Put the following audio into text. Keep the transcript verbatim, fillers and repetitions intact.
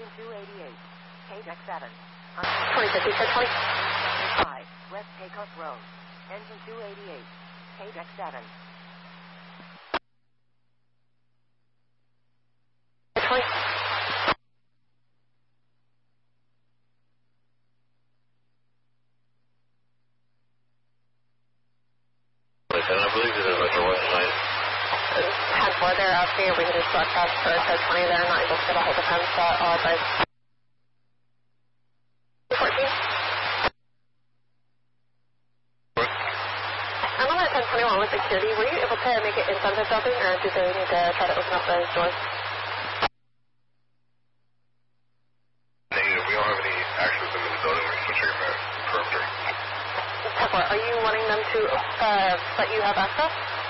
Engine two eighty-eight. K Deck seven. twenty fifty, sir, twenty. five. West Takeoff Road. Engine two eighty-eight. K Deck seven. twenty. I believe it is like a west side. ten four, they're asking if we can just broadcast for code twenty. They're not able to get a hold of him, so I'll advise. fourteen. I'm on that ten twenty-one with security. Were you able to make it inside the building, or do they need to try to open up those doors? Negative. We don't have any access into the building. We're switching our perimeter. ten four, are you wanting them to uh, let you have access?